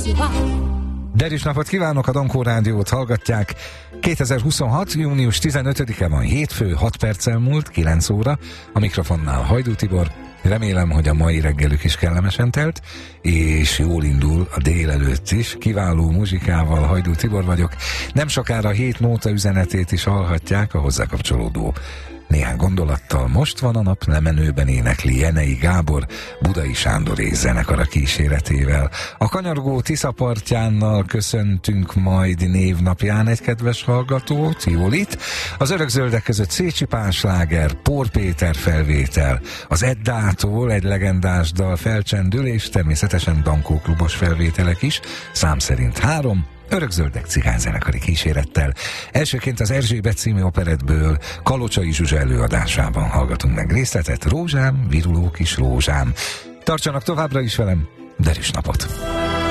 Derűs napot kívánok, a Dankó Rádiót hallgatják. 2026. június 15-e van, hétfő, 6 perccel múlt, 9 óra. A mikrofonnál Hajdú Tibor. Remélem, hogy a mai reggelük is kellemesen telt, és jól indul a délelőtt is. Kiváló muzsikával, Hajdú Tibor vagyok. Nem sokára 7 nóta üzenetét is hallhatják, a hozzá kapcsolódó néhány gondolattal. Most van a nap, lemenőben énekli Jenei Gábor, Budai Sándor és zenekara kíséretével. A kanyargó Tisza partjánnal köszöntünk majd névnapján egy kedves hallgatót, Jólit. Az örökzöldek között Szécsi Pál sláger, Pór Péter felvétel, az Eddától egy legendás dal felcsendül, és természetesen Dankó klubos felvételek is, szám szerint 3, örökzöldek cigányzenekari kísérettel. Elsőként az Erzsébet című operettből Kalocsai Zsuzsa előadásában hallgatunk meg részletet. Rózsám, viruló kis rózsám. Tartsanak továbbra is velem, derűs napot!